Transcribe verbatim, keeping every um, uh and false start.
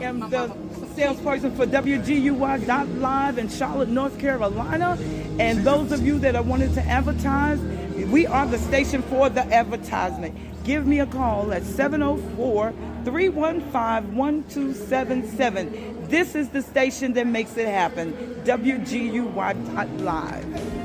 am the salesperson for W G U Y dot live in Charlotte, North Carolina. And those of you that are wanting to advertise, we are the station for the advertisement. Give me a call at seven oh four, three one five, one two seven seven. This is the station that makes it happen, W G U Y dot live.